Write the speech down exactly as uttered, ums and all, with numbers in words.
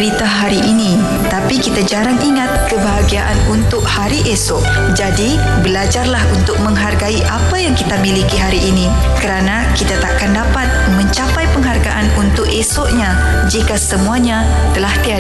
menderita hari ini, tapi kita jarang ingat kebahagiaan untuk hari esok. Jadi, belajarlah untuk menghargai apa yang kita miliki hari ini, kerana kita takkan dapat mencapai penghargaan untuk esoknya jika semuanya telah tiada.